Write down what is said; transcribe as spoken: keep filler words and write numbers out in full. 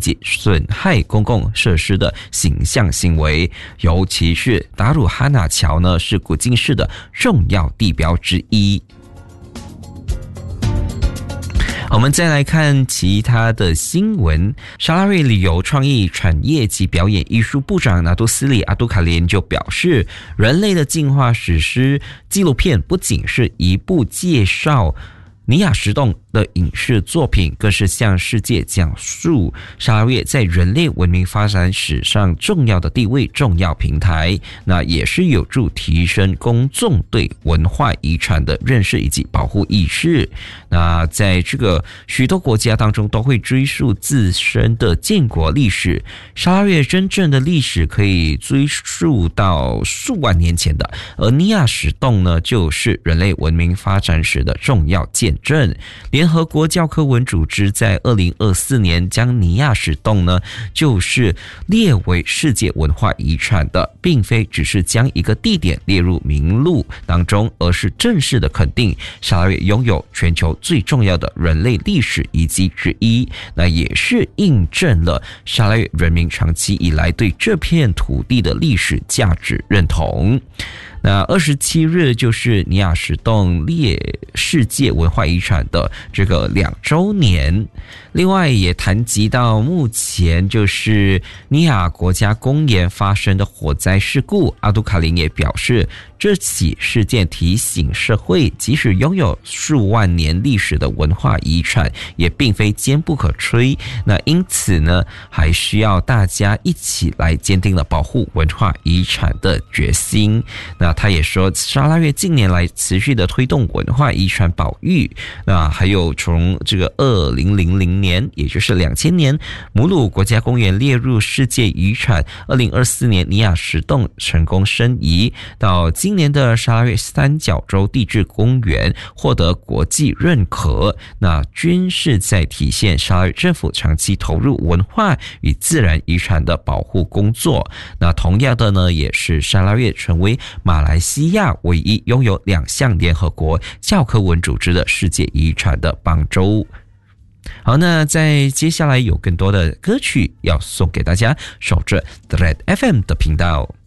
及损害公共设施的形象行为，尤其是达鲁哈纳桥呢，是古晋市的重要地标之一。我们再来看其他的新闻。沙拉越旅游创意产业及表演艺术部长拿督斯里阿杜卡连就表示，人类的进化史诗纪录片不仅是一部介绍尼亚石洞的影视作品，更是向世界讲述沙拉越在人类文明发展史上重要的地位、重要平台，那也是有助提升公众对文化遗产的认识以及保护意识。那在这个许多国家当中都会追溯自身的建国历史，沙拉越真正的历史可以追溯到数万年前的，而尼亚石洞呢，就是人类文明发展史的重要见证。联合国教科文组织在二零二四年将尼亚石洞呢，就是列为世界文化遗产的，并非只是将一个地点列入名录当中，而是正式的肯定沙拉越拥有全球最重要的人类历史遗迹之一，那也是印证了沙拉越人民长期以来对这片土地的历史价值认同。那二十七日就是尼亚石洞列世界文化遗产的这个两周年。另外也谈及到目前就是尼亚国家公园发生的火灾事故，阿杜卡林也表示，这起事件提醒社会，即使拥有数万年历史的文化遗产，也并非坚不可摧。那因此呢，还需要大家一起来坚定了保护文化遗产的决心。那他也说，沙拉越近年来持续的推动文化遗产保育，那还有从这个二零零零年，也就是两千年，母鲁国家公园列入世界遗产，二零二四年尼亚石洞成功申遗，到今年的沙拉越三角洲地质公园获得国际认可，那均是在体现沙拉越政府长期投入文化与自然遗产的保护工作。那同样的呢，也是沙拉越成为马来西亚唯一拥有两项联合国教科文组织的世界遗产的邦州。好，那在接下来有更多的歌曲要送给大家，守着 The Red F M 的频道。